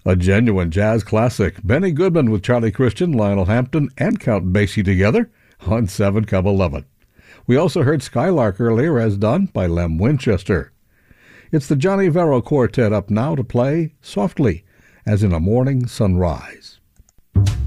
A genuine jazz classic, Benny Goodman with Charlie Christian, Lionel Hampton, and Count Basie together on 7 Cub 11. We also heard Skylark earlier, as done by Lem Winchester. It's the Johnny Vero Quartet up now to play Softly, as in a Morning Sunrise.